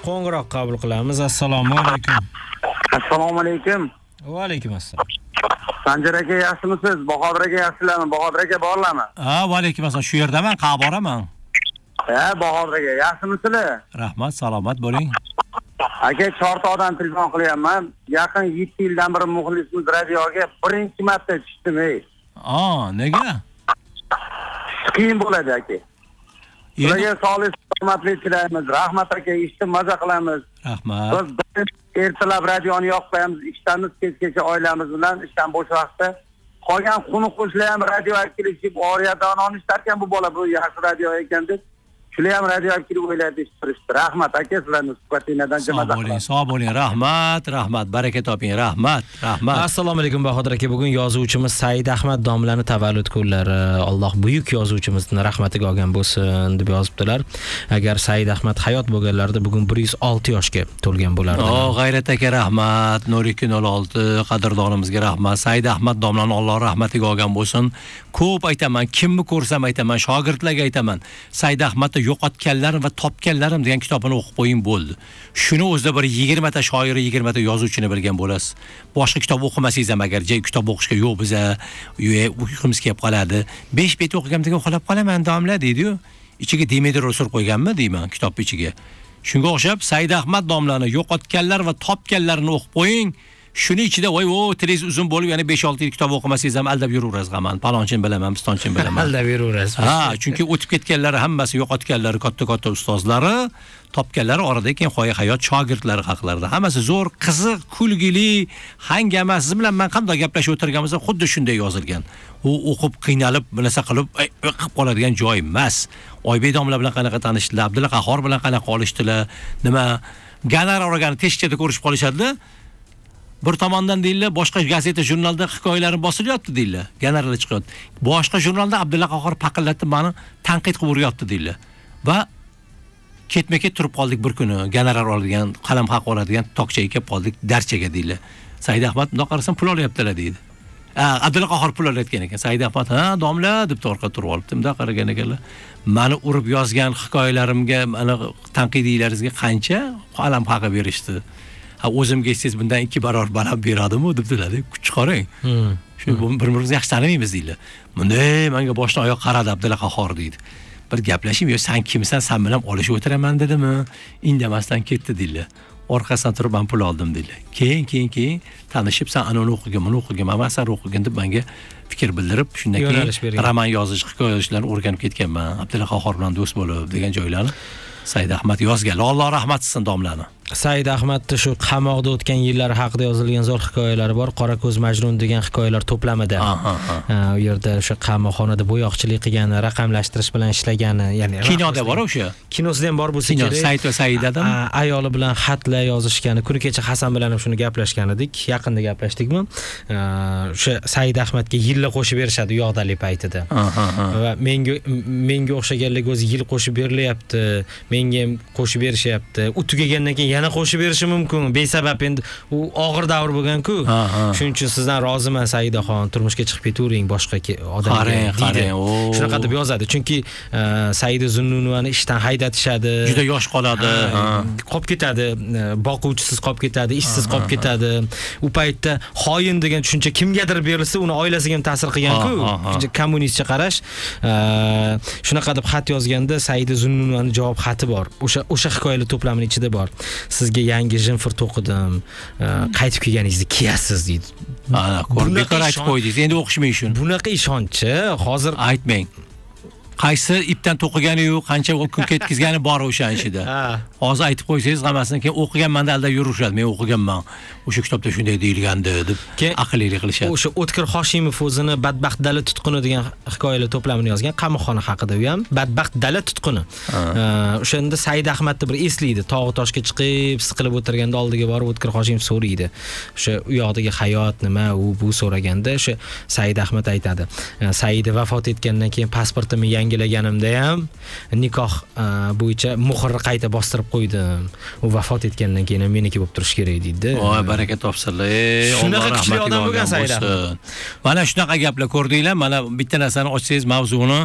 qo'ng'iroq qabul qilamiz. Assalomu alaykum. Assalomu alaykum. Va alaykum assalom. Sanjar aka yaxshimisiz? Bahodir aka yaxshilarmi? Bahodir aka borlarmi? Ha, va alaykum assalom. Shu yerdaman, qa boraman. Ha, Bahodir aka yaxshimisizlar? Rahmat, salomat bo'ling. Aka, Chortoqdan telefon qilyapman. Yaqin 7 yildan beri muxlisimiz radioga birinchi marta tushdim. Nega? Qiyin bo'ladi aka. Ularga sog'lik salomatlik tilaymiz. Rahmat aka, ishni maza qilamiz. Rahmat. Biz ertalab radioni yoqib qo'yamiz, ishtamiz, kechgacha oilamiz bilan ishdan bo'sh vaqtda. Qolgan xunuk qo'shlar ham radio aktivlashib, oriyadan olishtarkan bu bola bu yaxshi radio ekan deb. Shular ham radio aktiv o'yladi turishdi. Rahmat aka, sizlarning suhbatingizdan jamaat. Sog' bo'ling. Rahmat, baraka toping. Rahmat. Assalomu alaykum Bahodir aka. Bugun yozuvchimiz Said Ahmad domlani tavallud kunlari. Alloh buyuk yozuvchimizni rahmatiga olgan bo'lsin deb yozibdilar. Agar Said Ahmad hayot bo'lganlarida bugun 106 yoshga to'lgan bo'lardi. G'ayrat aka rahmat. 0206 qadrdonimizga rahmat. Said Ahmad domlani Alloh rahmatiga olgan bo'lsin. Ko'p aytaman, kimni ko'rsam aytaman, shogirdlarga aytaman. Said Ahmad yo'qotganlarim va topganlarim degan kitobini o'qib qo'ying bo'ldi. Shuni o'zida bir 20 ta shoiri, 20 ta yozuvchini bilgan bo'lasiz. Boshqa kitob o'qimasangiz ham agar kitob o'qishga yo'q biza, uyqimiz kelib qoladi. 5 bet o'qiganimda uxlab qolaman domla deydi-yu. Ichiga Demeter Ro'sul qo'yganmi deyman kitob ichiga. Shunga o'xshab Said Ahmad domlani yo'qotganlar va topganlarini o'qib qo'ying. Shuni ichida tiliz uzun bo'lib, yana 5-6 yil kitob o'qimasangiz ham aldab yuraverasiz g'aman. Palonchini bilaman, pistonchini bilaman. Aldab yuraverasiz. Ha, chunki o'tib ketganlari hammasi yo'qotganlari katta ustozlari, topganlari orada keyin qo'ya hayot shogirdlari haqlarida. Hammasi zo'r, qiziq, kulgili, hangama siz bilan men qanday gaplashib o'tirganimizda xuddi shunday yozilgan. U o'qib qiynalib, bilasa qilib qilib qoladigan joy emas. Oybek domla bilan qanaqa tanishdilar, Abdulla Qahhor bilan qanaqa olishdilar, nima ganar oragani teshikchada ko'rishib qolishadi. Bir tomondan deyillar, boshqa gazeta, jurnalda hikoyalarim bosilyapti deyillar. Generallar chiqyapti. Boshqa jurnalda Abdulla Qahhor paqillatib meni tanqid qilib uryapti deyillar. Va ketma-ket turib qoldik bir kuni. General oladigan, qalam haq oladigan tokchaga kelib qoldik, darschaga deyillar. Said Ahmad bunday qarasam pul olyaptilar deydi. Abdulla Qahhor pul olayotgan ekan. Said Ahmad, domla deb orqa turib olibdi. Bunday qaragan ekanlar. Meni urib yozgan hikoyalarimga, mana tanqidiylaringizga qancha qalam haqi berishdi. O'zimga siz bundan 2 barobar baland beradimi debdilar, kuch chiqaring. Shu bir-birimizni yaxshi tanimaymiz deydi. Bunday menga boshdan oyoq qaradi Abdulla Qahhor deydi. Bir gaplashim, "Yo sen kimsan? Sen bilan olishib o'tiraman" dedimi? Indamasdan ketdi deydi. Orqasidan turib men pul oldim deydi. Keyin tanishib, "Sen anoni o'qigan, buni o'qigan, men asar o'qigan" deb menga fikr bildirib, shundan keyin roman yozish, hikoya yozishlarni o'rganib ketganman. Abdulla Qahhor bilan do'st bo'lib degan joylarni Said Ahmad yozgan. Alloh rahmat qilsin domlani. Said Ahmadning shu qamoqda o'tgan yillari haqida yozilgan zo'r hikoyalari bor. Qora ko'z Majnun degan hikoyalar to'plamida. U yerda o'sha qamoqxonada bo'yoqchilik qilgani, raqamlashtirish bilan ishlagani, ya'ni kinoda bor o'sha. Kinosida ham bor bo'lsa kerak. Said va Saidadan ayoli bilan xatlar yozishgani, kuni kecha Hasan bilan ham shuni gaplashgan edik. Yaqinda gaplashdikmi? O'sha Said Ahmadga yillar qo'shib berishadi yog'dali paytida. Va menga o'xshaganlik o'zi yil qo'shib berilyapti. Menga ham qo'shib berishyapti. U tugagandan keyin yana qo'shib berishi mumkin. Besabab endi u og'ir davr bo'lgan-ku. Shuning uchun sizdan roziman Saidaxon, turmushga chiqib ketavering boshqa odamga. Qaring. Shunaqa deb yozadi. Chunki Saida Zunnunovani ishdan haydatishadi. Juda yosh qoladi. Qolib ketadi. Boquvchisiz qolib ketadi, ishsiz qolib ketadi. U paytda xoin degan tushuncha kimgadir berilsa, uni oilasiga ham ta'sir qilgan-ku. Kommunistcha qarash. Shunaqa deb xat yozganda Saida Zunnunovani javob xati bor. O'sha hikoyalar to'plamining ichida bor. Sizga yangi jinfir to'qidim. Qaytib kelganingizda kiyasiz deydi. Ko'rib bekor aytib qo'ydingiz. Endi o'qishmang shuni. Bunaqa ishonchi hozir aytmang. Qaysi ipdan to'qigani yo'q, qancha kun ketkizgani bor o'sha ishida. Hozir aytib qo'ysangiz, g'amasidan keyin o'qiganmanda aldab yurishadi. Men o'qiganman. O'sha kitobda shunday deyilgandi deb aqllilik qilishadi. O'sha O'tkir Hoshimov o'zini Badbaxt dala tutquni degan hikoyalar to'plamini yozgan, qamoqxona haqida u ham Badbaxt dala tutquni. O'shanda Said Ahmadni bir eslaydi. Tog'i toshga chiqib, siqilib o'tirganda oldiga borib O'tkir Hoshimov so'raydi. O'sha u yoqdagi hayot nima, u bu so'raganda o'sha Said Ahmad aytadi. Saida vafot etgandan keyin pasportimni yangilaganimda ham nikoh bo'yicha muhrni qayta bostirib qo'ydim. U vafot etgandan keyin meniki bo'lib turish kerak deydi. Voy, baraka topsinlar. Alloh rahmatiga olgan bo'lgan Said. Mana shunaqa gaplar ko'rdinglar. Mana bitta narsani ochsangiz mavzuni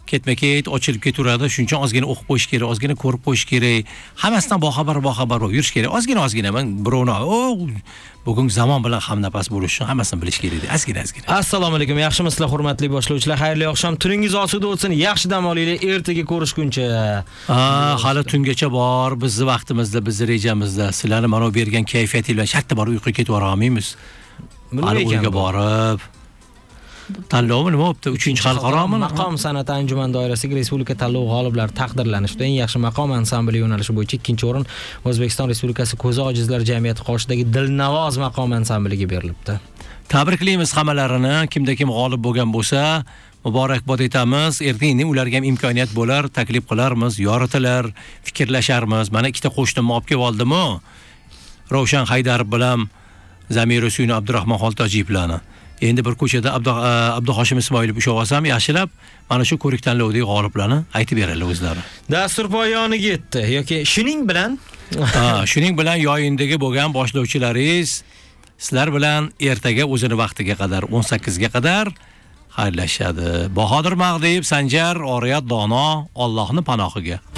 ketma-ket ochilib ketaveradi. Shuning uchun ozgina o'qib qo'yish kerak, ozgina ko'rib qo'yish kerak. Hammasidan boxabar bo'lib yurish kerak. Ozgina men birovni, bugun zamon bilan hamnafas bo'lish uchun hammasini bilish kerak. Ozgina. Assalomu alaykum. Yaxshimisizlar, hurmatli boshlovchilar? Xayrli oqshom. Tuningiz osuda o'tsin. Yaxshi dam olinglar. Ertaga ko'rishguncha. Hali tungacha bor. Bizni vaqtimizda, bizni rejamizda. Sizlarni mana bergan kayfiyatingiz bilan shartta borib uyquga ketib olamiz. Hali uyga borib tanlovmi nima bo'pti? 3-xalqaromi? Maqom san'at anjuman doirasiga respublika tanlov g'oliblari taqdirlanishdi. Eng yaxshi maqom ansambli yo'nalishi bo'yicha 2-o'rin O'zbekiston Respublikasi Ko'zi ojizlar jamiyati qoshidagi Dilnavoz maqom ansambliga berilibdi. Tabriklaymiz hammalarini. Kimda kim g'olib bo'lgan bo'lsa, muborakbod etamiz. Ertaga ularga ham imkoniyat bo'lar, taklif qilarmiz, yoritilar, fikrlasharmiz. Mana ikkita qo'shninimni olib kelib oldim-ku. Ravshan Haydarov bilan Zamir Husayni Abdurahmon Xoltojiyevlarni. Endi bir ko'chada Abduhoshim Ismoilov ushlab olsam, yaxshilab mana shu ko'rik tanlovdagi g'oliblarni aytib beradilar o'zlari. Dastur poyoniga yetdi yoki shuning bilan yoyindagi bo'lgan boshlovchilaringiz sizlar bilan ertaga o'zini vaqtiga qadar 18 ga qadar xayrlashadi. Bahodir Mag'diyev, Sanjar, Oriyat Dono, Allohning panohiga.